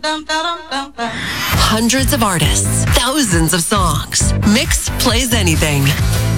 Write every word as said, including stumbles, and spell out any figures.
Hundreds of artists, thousands of songs. Mix plays anything.